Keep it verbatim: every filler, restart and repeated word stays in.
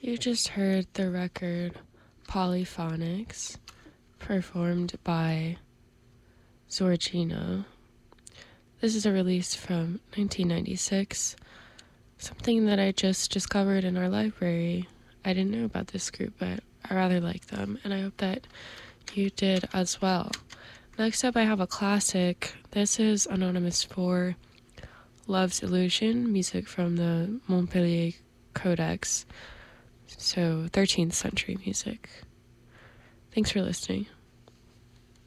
You just heard the record Polyphonics, performed by Zorgino. This is a release from nineteen ninety-six, something that I just discovered in our library. I didn't know about this group, but I rather like them, and I hope that you did as well. Next up, I have a classic. This is Anonymous four, Love's Illusion, music from the Montpellier Codex, so thirteenth century music. Thanks for listening.